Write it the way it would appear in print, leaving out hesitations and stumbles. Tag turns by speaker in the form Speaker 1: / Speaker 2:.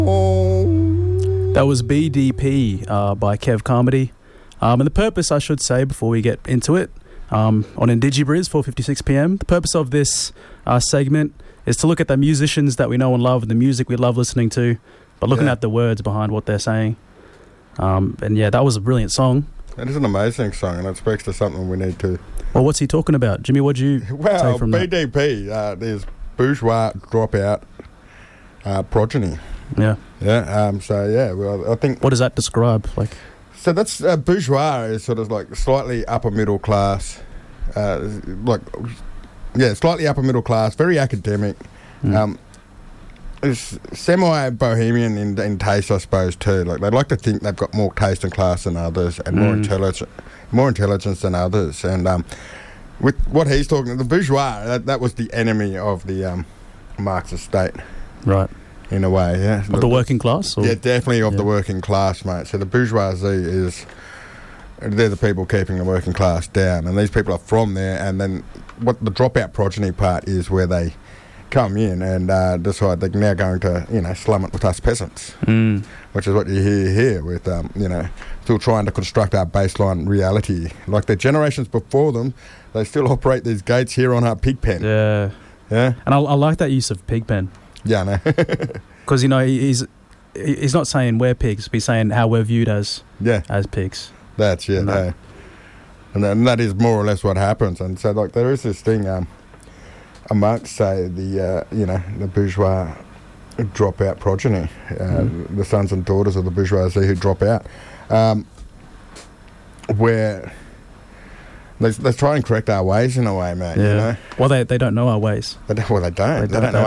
Speaker 1: That was BDP by Kev Carmody. And the purpose, I should say, before we get into it, on Indigibriz, 4:56 p.m, the purpose of this segment is to look at the musicians that we know and love and the music we love listening to, but looking at the words behind what they're saying. And yeah, that was a brilliant song.
Speaker 2: It is an amazing song, and it speaks to something we need to...
Speaker 1: Well, what's he talking about? Jimmy, what'd you take from that?
Speaker 2: BDP, there's bourgeois dropout progeny.
Speaker 1: Yeah.
Speaker 2: Yeah, well, I think...
Speaker 1: What does that describe?
Speaker 2: So that's bourgeois is sort of like slightly upper middle class, slightly upper middle class, very academic. It's semi-bohemian in taste, I suppose, too. Like, they like to think they've got more taste and class than others, and more intelligence than others. And with what he's talking, the bourgeois, that was the enemy of the Marxist state,
Speaker 1: right?
Speaker 2: In a way, yeah.
Speaker 1: Of the working class? Or?
Speaker 2: Yeah, definitely of the working class, mate. So the bourgeoisie they're the people keeping the working class down, and these people are from there. And then what the dropout progeny part is, where they come in and decide they're now going to, slum it with us peasants, which is what you hear here with, still trying to construct our baseline reality. Like the generations before them, they still operate these gates here on our pig pen.
Speaker 1: Yeah.
Speaker 2: Yeah.
Speaker 1: And I like that use of pig pen.
Speaker 2: Yeah, I know.
Speaker 1: Because, he's not saying we're pigs, but he's saying how we're viewed as pigs.
Speaker 2: That's it, and that is more or less what happens. And so, like, there is this thing amongst, say, the bourgeois dropout progeny, the sons and daughters of the bourgeoisie who drop out, where they try and correct our ways in a way, mate. Yeah.
Speaker 1: Well, they don't know our ways.
Speaker 2: They don't know